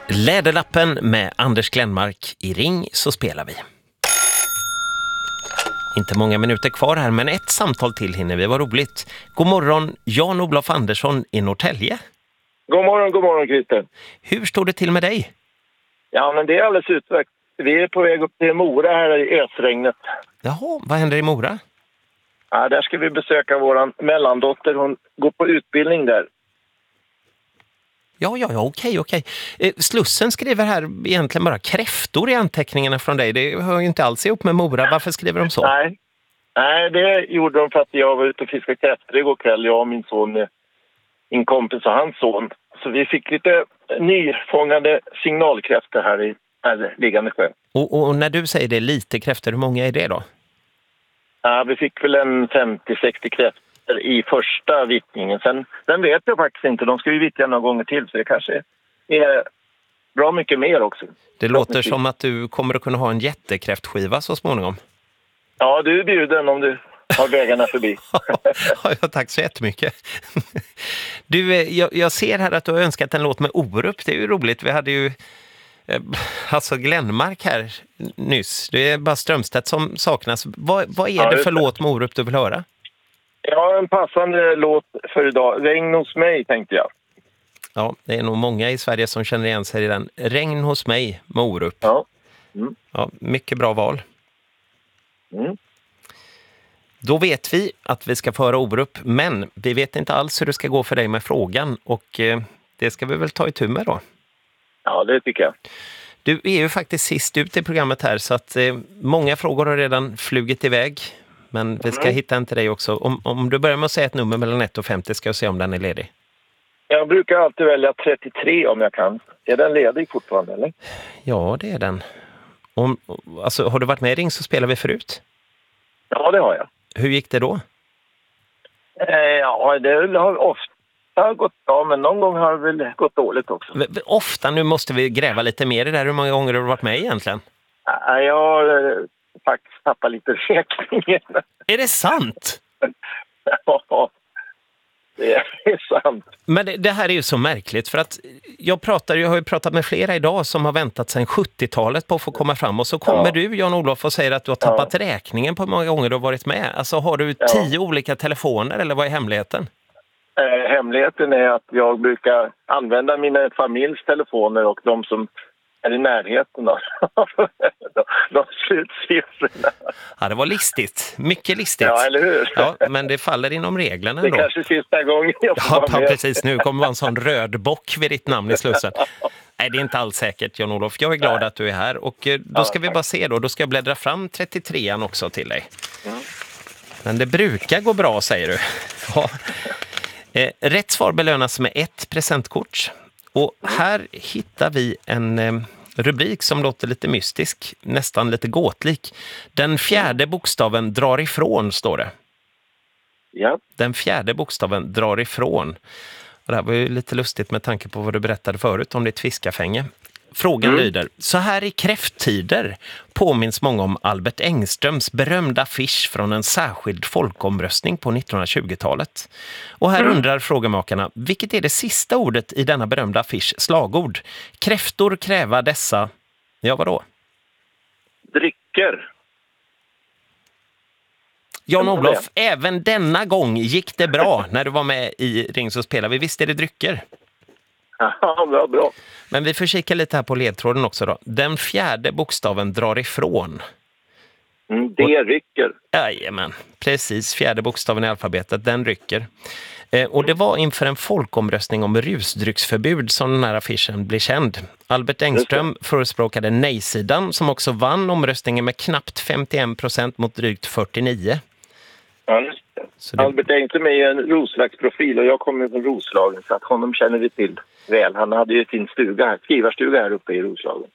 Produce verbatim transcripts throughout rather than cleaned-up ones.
Läderlappen med Anders Glenmark. I Ring så spelar vi. Inte många minuter kvar här, men ett samtal till hinner vi. Vad roligt. God morgon, Jan-Olof Andersson i Norrtälje. God morgon, god morgon Christer. Hur står det till med dig? Ja, men det är alldeles utmärkt. Vi är på väg upp till Mora här i ösregnet. Jaha, vad händer i Mora? Ja, där ska vi besöka våran mellandotter. Hon går på utbildning där. Ja, ja, ja, okej, okej. Eh, Slussen skriver här egentligen bara kräftor i anteckningarna från dig. Det hör ju inte alls ihop med Mora. Varför skriver de så? Nej, Nej det gjorde de för att jag var ute och fiskade kräftor igår kväll. Jag och min son, min kompis och hans son. Så vi fick lite nyfångade signalkräftor här i här liggande sjö. Och, och när du säger det lite kräftor, hur många är det då? Ja, vi fick väl en femtio sextio kräftor i första vittningen. Sen, den vet jag faktiskt inte. De ska ju vittja några gånger till, så det kanske är bra mycket mer också. Det låter som att du kommer att kunna ha en jättekräftskiva så småningom. Ja, du är bjuden om du har vägarna förbi. Ja, tack så jättemycket. Du, jag, jag ser här att du har önskat en låt med Orup. Det är ju roligt. Vi hade ju eh, alltså Glenmark här nyss. Det är bara Strömstedt som saknas. Vad, vad är ja, det för det. låt med Orup du vill höra? Ja, en passande låt för idag. Regn hos mig, tänkte jag. Ja, det är nog många i Sverige som känner igen sig i den. Regn hos mig med Orup. Ja. Mm. Ja, mycket bra val. Mm. Då vet vi att vi ska föra Orup, men vi vet inte alls hur det ska gå för dig med frågan. Och eh, det ska vi väl ta itu med då. Ja, det tycker jag. Du är ju faktiskt sist ut i programmet här, så att eh, många frågor har redan flugit iväg. Men vi ska mm. hitta en till dig också. Om, om du börjar med att säga ett nummer mellan ett och femtio ska jag se om den är ledig. Jag brukar alltid välja trettiotre om jag kan. Är den ledig fortfarande, eller? Ja, det är den. Om, alltså, har du varit med i Ring så spelar vi förut? Ja, det har jag. Hur gick det då? Eh, ja, det har ofta gått bra, men någon gång har det väl gått dåligt också. V- ofta? Nu måste vi gräva lite mer i det där. Hur många gånger har du varit med egentligen? Ja, jag har faktiskt tappat lite räkningen. Är det sant? Ja, det är sant. Men det, det här är ju så märkligt, för att jag, pratar, jag har ju pratat med flera idag som har väntat sedan sjuttiotalet på att få komma fram, och så kommer ja. du, Jan-Olof, och säger att du har tappat ja. räkningen på hur många gånger du har varit med. Alltså har du ja. tio olika telefoner, eller vad är hemligheten? Eh, hemligheten är att jag brukar använda mina familjs telefoner och de som är i närheten då. de, de slutsiffrorna. Ja, det var listigt. Mycket listigt. Ja, eller hur? Ja, men det faller inom reglerna ändå. ändå. Det kanske är sista gången jag får ja, vara med. precis. Nu kommer vara en sån röd bock vid ditt namn i Slussen. Nej, det är inte alls säkert, Jan-Olof. Jag är glad Nej. att du är här. Och då ska ja, vi bara se då. Då ska jag bläddra fram trettiotrean också till dig. Mm. Men det brukar gå bra, säger du. Ja. Eh, rätt svar belönas med ett presentkort. Och här hittar vi en eh, rubrik som låter lite mystisk, nästan lite gåtlik. Den fjärde bokstaven drar ifrån, står det. Ja. Den fjärde bokstaven drar ifrån. Och det här var ju lite lustigt med tanke på vad du berättade förut om ditt fiskafänge. Frågan mm. lyder: så här i kräfttider påminns många om Albert Engströms berömda affisch från en särskild folkomröstning på nittonhundratjugotalet. Och här mm. undrar frågemakarna, vilket är det sista ordet i denna berömda affisch slagord? Kräftor kräva dessa, ja vadå? Drycker. Jan-Olof, även denna gång gick det bra när du var med i Ring så spelar vi. Visst är det drycker? Ja, bra, bra. Men vi får kika lite här på ledtråden också då. Den fjärde bokstaven drar ifrån. Mm, det och, rycker. Jajamän, precis. Fjärde bokstaven i alfabetet, den rycker. Eh, och det var inför en folkomröstning om rusdrycksförbud som den här affischen blev känd. Albert Engström förespråkade nej-sidan som också vann omröstningen med knappt femtioen procent mot drygt fyrtionio. Ja, just det. Så det... Albert Engström är ju en Roslagsprofil och jag kommer från Roslagen, så att honom känner vi till väl. Han hade ju sin stuga här, skrivarstuga här uppe i Roslagen.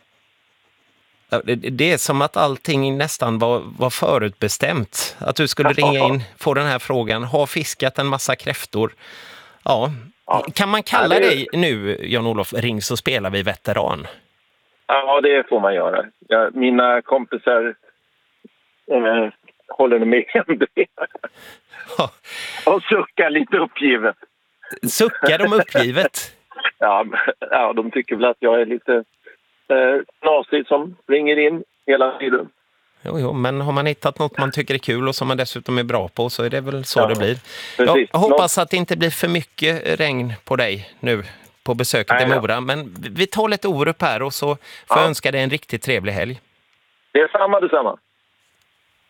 Det är som att allting nästan var, var förutbestämt. Att du skulle ringa in, få den här frågan. Har fiskat en massa kräftor. Ja. Ja. Kan man kalla ja, det... dig nu, Jan-Olof, Ring så spelar vi veteran? Ja, det får man göra. Ja, mina kompisar äh, håller med om det. Ja. Och suckar lite uppgivet. Suckar de uppgivet? Ja, ja, de tycker väl att jag är lite eh, nasig som ringer in hela tiden. Jo, jo, men har man hittat något man tycker är kul och som man dessutom är bra på så är det väl så Ja, det blir. precis. Jag hoppas att det inte blir för mycket regn på dig nu på besöket Nej, i ja. Mora. Men vi tar lite Orup här och så får jag Ja. önska dig en riktigt trevlig helg. Det är samma, detsamma.